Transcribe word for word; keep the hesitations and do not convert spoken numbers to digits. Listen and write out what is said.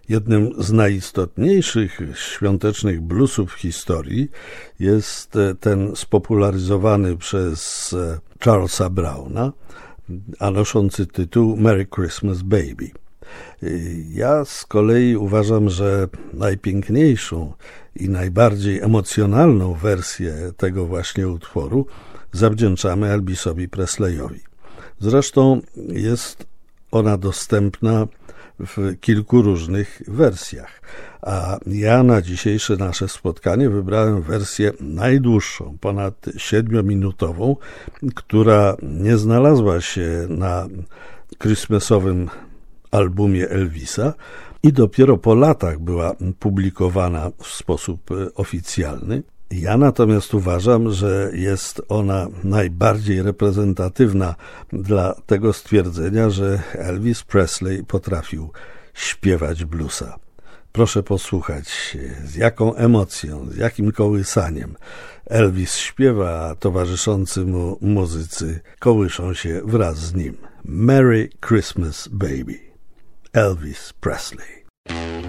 Jednym z najistotniejszych świątecznych bluesów w historii jest ten spopularyzowany przez Charlesa Browna, a noszący tytuł Merry Christmas Baby. Ja z kolei uważam, że najpiękniejszą i najbardziej emocjonalną wersję tego właśnie utworu zawdzięczamy Elvisowi Presleyowi. Zresztą jest ona dostępna w kilku różnych wersjach, a ja na dzisiejsze nasze spotkanie wybrałem wersję najdłuższą, ponad siedmiominutową, która nie znalazła się na christmasowym albumie Elvisa i dopiero po latach była publikowana w sposób oficjalny. Ja natomiast uważam, że jest ona najbardziej reprezentatywna dla tego stwierdzenia, że Elvis Presley potrafił śpiewać bluesa. Proszę posłuchać, z jaką emocją, z jakim kołysaniem Elvis śpiewa, a towarzyszący mu muzycy kołyszą się wraz z nim. Merry Christmas Baby, Elvis Presley.